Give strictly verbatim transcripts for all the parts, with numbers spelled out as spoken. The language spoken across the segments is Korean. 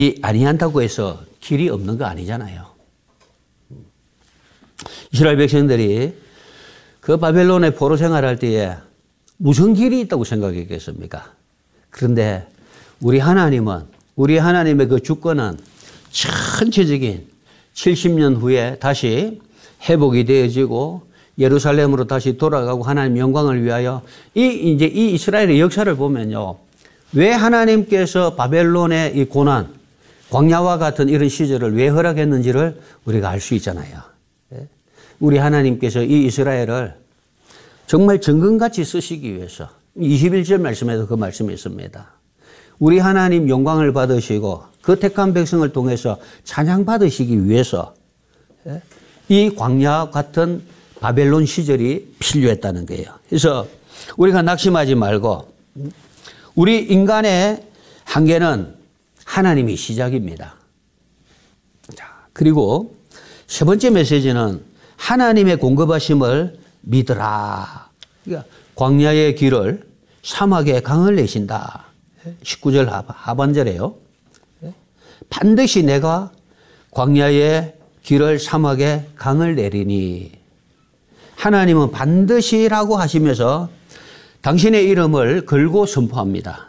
아니한다고 해서 길이 없는 거 아니잖아요. 이스라엘 백성들이 그 바벨론의 포로 생활할 때에 무슨 길이 있다고 생각했겠습니까? 그런데 우리 하나님은, 우리 하나님의 그 주권은 전체적인 칠십 년 후에 다시 회복이 되어지고 예루살렘으로 다시 돌아가고 하나님 영광을 위하여 이 이제 이 이스라엘의 역사를 보면요. 왜 하나님께서 바벨론의 이 고난, 광야와 같은 이런 시절을 왜 허락했는지를 우리가 알 수 있잖아요. 우리 하나님께서 이 이스라엘을 정말 정금같이 쓰시기 위해서 이십일 절 말씀에도 그 말씀이 있습니다. 우리 하나님 영광을 받으시고 그 택한 백성을 통해서 찬양 받으시기 위해서 이 광야 같은 바벨론 시절이 필요했다는 거예요. 그래서 우리가 낙심하지 말고 우리 인간의 한계는 하나님이 시작입니다. 자, 그리고 세 번째 메시지는 하나님의 공급하심을 믿으라. 그러니까 광야의 길을 사막에 강을 내신다. 십구 절 하반절에요. 반드시 내가 광야의 길을 사막에 강을 내리니. 하나님은 반드시라고 하시면서 당신의 이름을 걸고 선포합니다.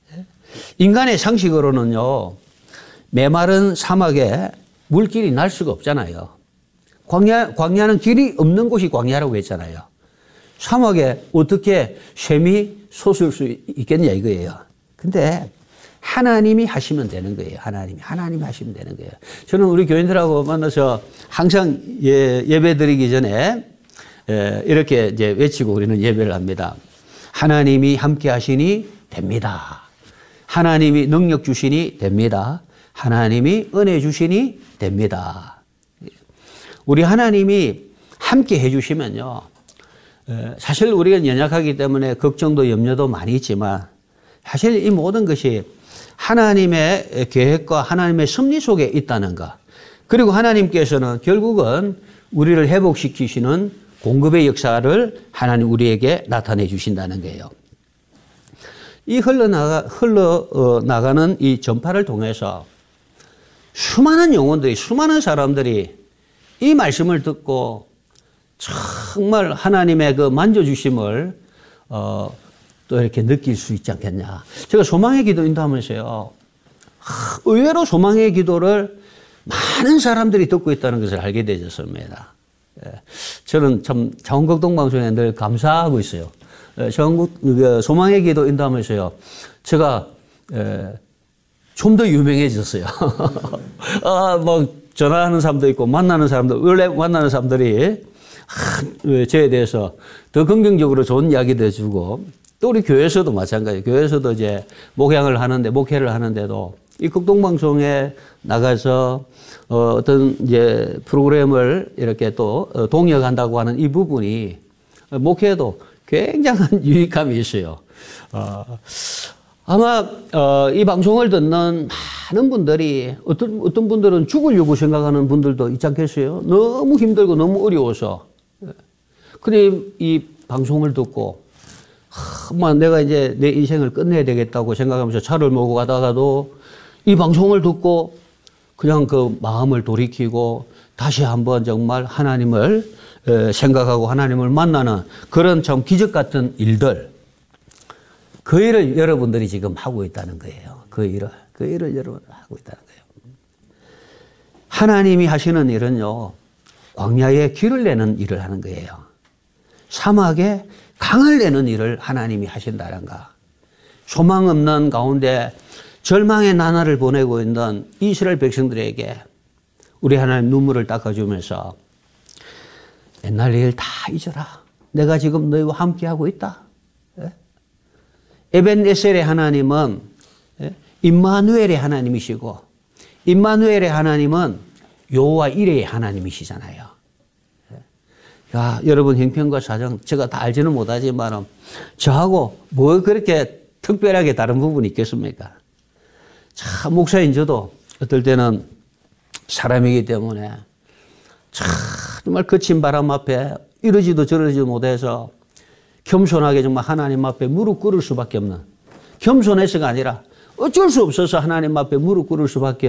인간의 상식으로는요, 메마른 사막에 물길이 날 수가 없잖아요. 광야, 광야는 길이 없는 곳이 광야라고 했잖아요. 사막에 어떻게 샘이 솟을 수 있겠냐 이거예요. 근데 하나님이 하시면 되는 거예요. 하나님이. 하나님이 하시면 되는 거예요. 저는 우리 교인들하고 만나서 항상 예, 예배 드리기 전에 예, 이렇게 이제 외치고 우리는 예배를 합니다. 하나님이 함께 하시니 됩니다. 하나님이 능력 주시니 됩니다. 하나님이 은혜 주시니 됩니다. 우리 하나님이 함께 해 주시면요. 사실 우리가 연약하기 때문에 걱정도 염려도 많이 있지만 사실 이 모든 것이 하나님의 계획과 하나님의 섭리 속에 있다는 것. 그리고 하나님께서는 결국은 우리를 회복시키시는 공급의 역사를 하나님 우리에게 나타내 주신다는 거예요. 이 흘러나가, 흘러나가는 이 전파를 통해서 수많은 영혼들이, 수많은 사람들이 이 말씀을 듣고 정말 하나님의 그 만져주심을 어, 또 이렇게 느낄 수 있지 않겠냐. 제가 소망의 기도 인도하면서요. 의외로 소망의 기도를 많은 사람들이 듣고 있다는 것을 알게 되었습니다. 저는 참 자원극동 방송에 늘 감사하고 있어요. 소망의 기도 인도하면서요. 제가 좀 더 유명해졌어요. 아, 뭐 전화하는 사람도 있고 만나는 사람도, 원래 만나는 사람들이 저에 대해서 더 긍정적으로 좋은 이야기도 해주고, 또 우리 교회에서도 마찬가지예요. 교회에서도 이제 목양을 하는데, 목회를 하는데도 이 극동방송에 나가서 어, 어떤 이제 프로그램을 이렇게 또 동역한다고 하는 이 부분이 목회에도 굉장한 유익함이 있어요. 어, 아마 어, 이 방송을 듣는 많은 분들이 어떤 어떤 분들은 죽으려고 생각하는 분들도 있지 않겠어요? 너무 힘들고 너무 어려워서. 근데 이 방송을 듣고 하, 내가 이제 내 인생을 끝내야 되겠다고 생각하면서 차를 몰고 가다가도 이 방송을 듣고 그냥 그 마음을 돌이키고 다시 한번 정말 하나님을 생각하고 하나님을 만나는 그런 참 기적 같은 일들, 그 일을 여러분들이 지금 하고 있다는 거예요. 그 일을, 그 일을 여러분 하고 있다는 거예요. 하나님이 하시는 일은요, 광야에 길을 내는 일을 하는 거예요. 사막에 강을 내는 일을 하나님이 하신다는가. 소망 없는 가운데 절망의 나날을 보내고 있는 이스라엘 백성들에게 우리 하나님 눈물을 닦아주면서 옛날 일 다 잊어라. 내가 지금 너희와 함께하고 있다. 에벤에셀의 하나님은 임마누엘의 하나님이시고, 임마누엘의 하나님은 여호와 이레의 하나님이시잖아요. 야, 여러분 형편과 사정 제가 다 알지는 못하지만 저하고 뭐 그렇게 특별하게 다른 부분이 있겠습니까? 참 목사인 저도 어떨 때는 사람이기 때문에 정말 거친 바람 앞에 이러지도 저러지도 못해서 겸손하게 정말 하나님 앞에 무릎 꿇을 수밖에 없는, 겸손해서가 아니라 어쩔 수 없어서 하나님 앞에 무릎 꿇을 수밖에